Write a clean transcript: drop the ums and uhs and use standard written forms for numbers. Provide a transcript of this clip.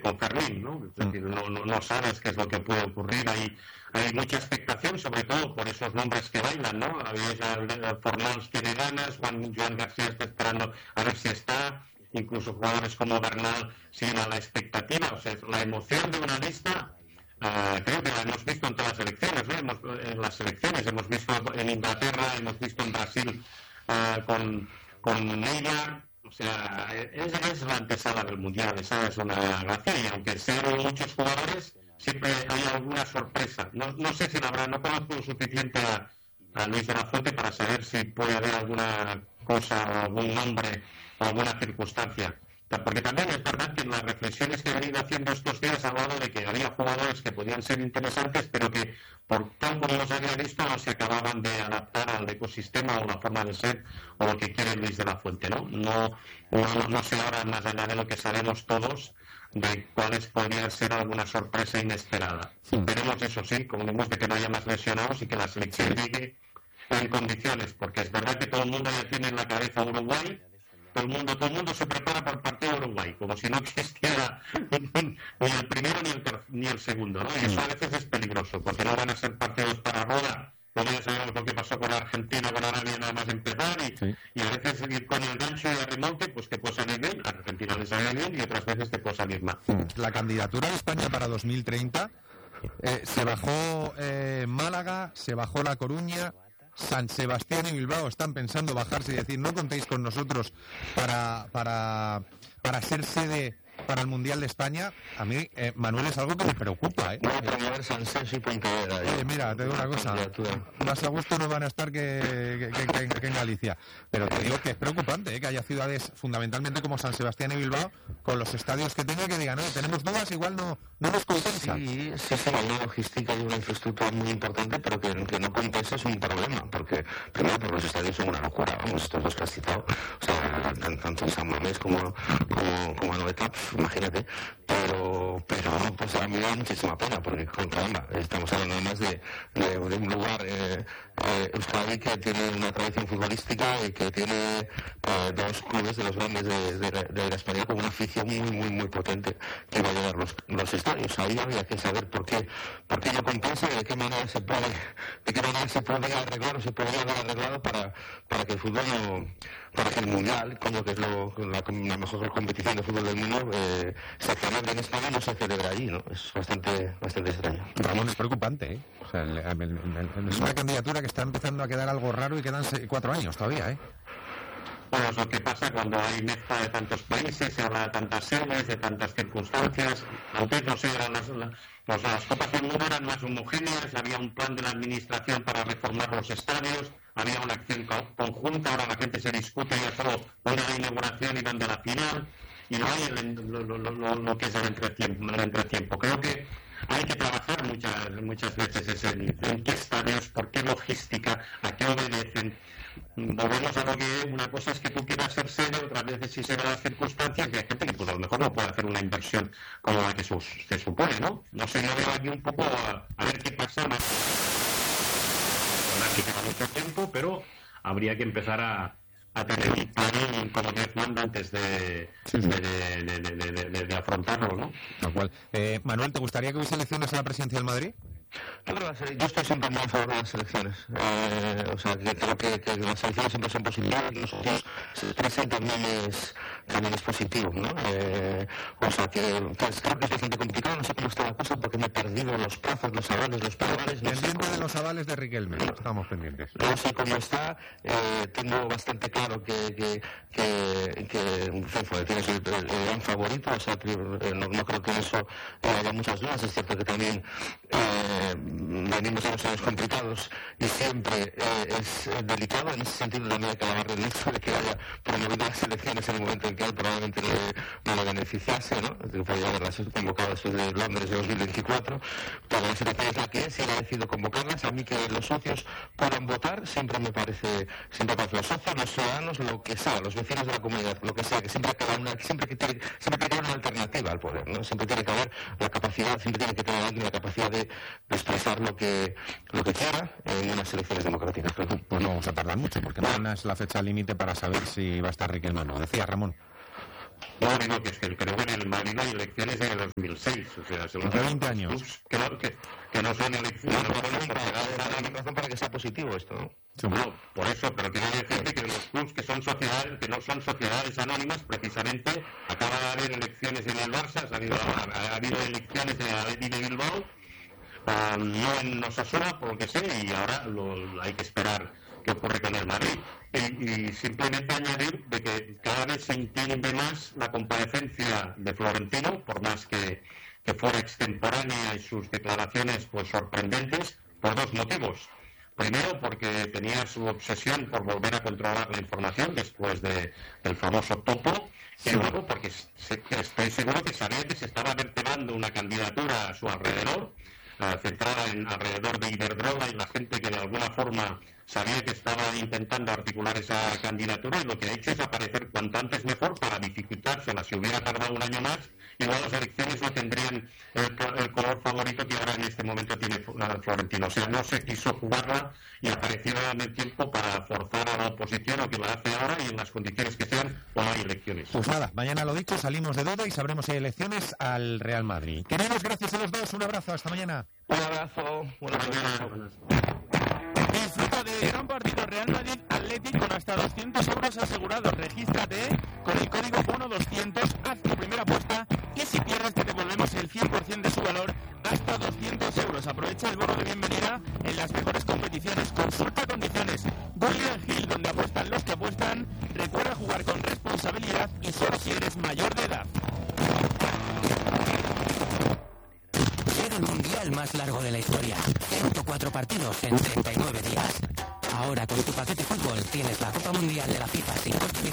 con Fermín, ¿no? Es decir, no sabes qué es lo que puede ocurrir. Hay mucha expectación, sobre todo por esos nombres que bailan, ¿no? Fornals tiene ganas, Joan García está esperando a ver si está, incluso jugadores como Bernal siguen a la expectativa. O sea, la emoción de una lista, creo que la hemos visto en todas las selecciones, ¿no? En las selecciones hemos visto en Inglaterra, hemos visto en Brasil con Neymar. O sea, es la antesala del Mundial, esa es una gracia, y aunque sean muchos jugadores, siempre hay alguna sorpresa. No sé si la habrá, no conozco lo suficiente a Luis de la Fuente para saber si puede haber alguna cosa o algún nombre o alguna circunstancia. Porque también es verdad que en las reflexiones que he venido haciendo estos días ha hablado de que había jugadores que podían ser interesantes, pero que por tal como los había visto no se acababan de adaptar al ecosistema o la forma de ser o lo que quiere Luis de la Fuente, ¿no? No sé ahora, más allá de lo que sabemos todos, de cuáles podría ser alguna sorpresa inesperada. Veremos, eso sí, como vemos, de que no haya más lesionados y que la selección llegue en condiciones, porque es verdad que todo el mundo ya tiene en la cabeza Uruguay. Todo el mundo se prepara para el partido de Uruguay, como si no existiera ni el primero ni el segundo, ¿no? Y eso a veces es peligroso, porque no van a ser partidos para roda. Como ya sabemos lo que pasó con Argentina, con Arabia, nada más empezar, y a veces ir con el gancho y el remolque, pues te puede salir bien. A Argentina le sale bien y otras veces te puede salir mal. La candidatura de España para 2030 se bajó Málaga, se bajó La Coruña. San Sebastián y Bilbao están pensando bajarse y decir no contéis con nosotros para ser sede para el Mundial de España. A mí, Manuel, es algo que me preocupa, ¿eh? No, pero San Sebastián y Pontevedra. Mira, te digo una cosa, más a gusto no van a estar que en Galicia, pero te digo que es preocupante, que haya ciudades fundamentalmente como San Sebastián y Bilbao con los estadios que tengan, que digan, tenemos dudas, igual no nos compensa. Sí, hay una logística y una infraestructura muy importante, pero que no compensa es un problema, porque primero porque los estadios son una locura, vamos, estos dos que has citado, o sea, tanto en San Mamés como Anoeta, imagínate, pero pues a mí me da muchísima pena, porque caramba, estamos hablando además de un lugar, Euskadi, que tiene una tradición futbolística y que tiene dos clubes de los grandes de la España con una afición muy, muy, muy potente que va a llenar los estadios. Ahí había que saber por qué no compensa y de qué manera se puede arreglar o se podría haber arreglado para que el fútbol para que el Mundial, como que es la mejor competición de fútbol del mundo, se celebre en España, no se celebra allí, ¿no? Es bastante extraño. Ramón, es preocupante, ¿eh? O sea, es una candidatura que está empezando a quedar algo raro y quedan 4 años todavía, ¿eh? Bueno, es lo que pasa cuando hay mezcla de tantos países, se habla de tantas sedes, de tantas circunstancias. Antes, no sé, las Copas del Mundo eran más homogéneas, había un plan de la administración para reformar los estadios, había una acción conjunta, ahora la gente se discute ya solo una de inauguración y donde la final, y no hay lo que es el entretiempo. Creo que hay que trabajar muchas veces en qué estadios, por qué logística, a qué obedecen. Volvemos a lo que una cosa es que tú quieras ser sede, otras veces sí se ven las circunstancias y hay gente que pues a lo mejor no puede hacer una inversión como la que se supone, ¿no? No sé, yo veo aquí un poco a ver qué pasa más. Que lleva mucho tiempo, pero habría que empezar a tener un plan como Dios manda antes de afrontarlo, ¿no? Tal cual. Manuel, ¿te gustaría que hubiese elecciones a la presidencia del Madrid? Yo estoy siempre muy a favor de las elecciones. O sea, que creo que las elecciones siempre son positivas y nosotros se expresan también es positivo, ¿no? O sea, que creo que es bastante complicado. No sé cómo está la cosa porque me he perdido los plazos, los avales, los padres. Pendiente de los avales de Riquelme. Estamos pendientes. No sé cómo está. Tengo bastante claro que Fefo tiene el gran favorito. O sea, no creo que en eso haya muchas dudas. Es cierto que también venimos de unos años complicados y siempre es delicado. En ese sentido también hay que lavar el hecho de que haya promovido las elecciones en el momento en que él probablemente no lo beneficiase, ¿no? Que podría haberlas convocado después de Londres de 2024, pero la situación es la que es y él ha decidido convocarlas. A mí que los socios puedan votar siempre me parece los socios, los ciudadanos, lo que sea, los vecinos de la comunidad, lo que sea, que siempre que tiene que haber una alternativa al poder, ¿no? Siempre tiene que haber la capacidad, siempre tiene que tener alguien la capacidad de expresar lo que quiera en unas elecciones democráticas. Pues no vamos a tardar mucho, porque mañana es la fecha límite para saber si va a estar Riquelme o no. Decía Ramón. No, digo que es que creo que en el Madrid hay elecciones en el 2006, o sea, se lo de 20 años. Que no son elecciones. No, razón para que sea positivo esto, ¿no? No, por eso, pero quiero decirte que los clubs que no son sociedades anónimas, precisamente, acaba de haber elecciones en el Barça, ha habido elecciones en el Athletic de Bilbao, no en Osasuna, por lo que sé, y ahora hay que esperar qué ocurre con el Madrid. Y simplemente añadir de que cada vez se entiende más la comparecencia de Florentino, por más que fuera extemporánea y sus declaraciones pues sorprendentes, por dos motivos. Primero, porque tenía su obsesión por volver a controlar la información después del famoso topo, y luego porque estoy seguro que sabía que se estaba vertebrando una candidatura a su alrededor, centrada alrededor de Iberdrola y la gente que de alguna forma sabía que estaba intentando articular esa candidatura, y lo que ha hecho es aparecer cuanto antes mejor para dificultársela. Si hubiera tardado un año más, igual las elecciones no tendrían el color favorito que ahora en este momento tiene Florentino. O sea, no se quiso jugarla y apareció en el tiempo para forzar a la oposición, o que la hace ahora y en las condiciones que sean, o no hay elecciones. Pues nada, mañana lo dicho, salimos de duda y sabremos si hay elecciones al Real Madrid. Queridos, gracias a los dos, un abrazo, hasta mañana. Un abrazo, buenas mañanas. Disfruta de gran partido Real Madrid Athletic con hasta 200 euros asegurados. Regístrate con el código BONO200, haz tu primera apuesta y si pierdes te devolvemos el 100% de su valor hasta 200 euros. Aprovecha el bono de bienvenida en las mejores competiciones. Consulta condiciones. William Hill, donde apuestan los que apuestan. Recuerda jugar con responsabilidad y solo si eres mayor de edad. Era el mundial más largo de la historia. 104 partidos en 39 días. Ahora con tu paquete fútbol tienes la Copa Mundial de la FIFA sin coste